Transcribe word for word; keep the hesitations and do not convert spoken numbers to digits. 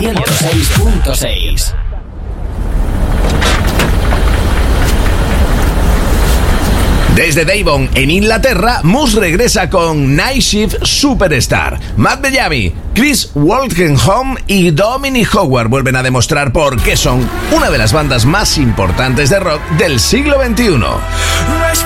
ciento seis punto seis. Desde Devon, en Inglaterra, Muse regresa con Night Shift Superstar. Matt Bellamy, Chris Wolkenholme y Dominic Howard vuelven a demostrar por qué son una de las bandas más importantes de rock del siglo veintiuno.